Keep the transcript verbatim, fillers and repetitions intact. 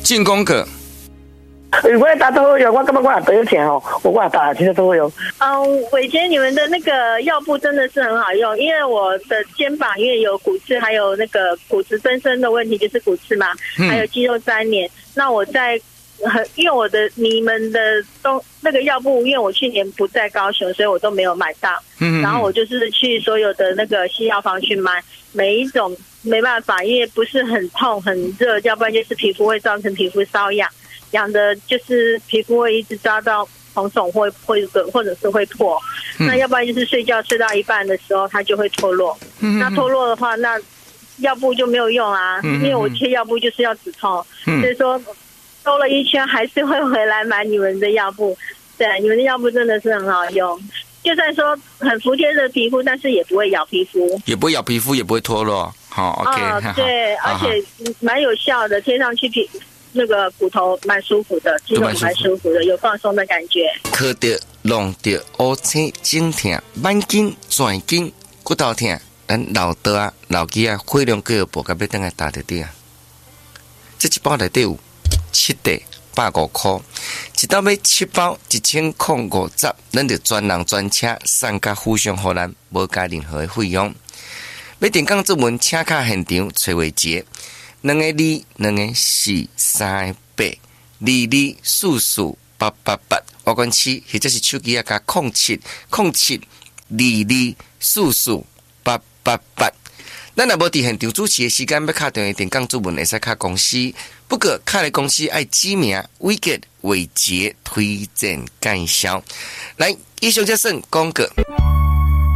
进攻个。 我打都有，我感觉我也得钱哦，我我也打，其实都有。 嗯，伟杰，你们的那个药布真的是很好用，因为我的肩膀因为有骨刺，还有那个骨质增生的问题，就是骨刺嘛，嗯、还有肌肉粘连。那我在很因为我的你们的东那个药布，因为我去年不在高雄，所以我都没有买到。嗯，然后我就是去所有的那个西药房去买，每一种没办法，因为不是很痛很热，要不然就是皮肤会造成皮肤瘙痒。痒的就是皮肤会一直抓到红肿，或会或者是会破、嗯，那要不然就是睡觉睡到一半的时候它就会脱落。嗯、那脱落的话，那药布就没有用啊，嗯、因为我贴药布就是要止痛，嗯、所以说兜了一圈还是会回来买你们的药布。对，你们的药布真的是很好用，就算说很服帖的皮肤，但是也不会咬皮肤， 也不会咬皮肤，也不会脱落。好、哦、，OK，、 哦、对，而且蛮有效的，贴上去皮。那个骨头蛮舒服的，肌肉蛮舒服的，有放松的感觉。 靠着弄着乌青颈痛、慢筋、转筋、骨头痛，咱老倒啊、老鸡啊，血量各部，甲要等下打得对啊。这一包内底有七袋，百五块，一到买七包一千空五十，咱就专人专车送甲附上，互咱无加任何的费用。要电讲做文，请卡现场找伟杰。两个二，两个四，三个八，二二四四八八八，我管七，或者是手机啊加空七空七二二四四八八八。咱若无伫现场主持的时间，要敲电话电讲主文，会使敲公司。不过敲的公司爱指名伟杰伟杰推荐介绍。来，以上这算广告。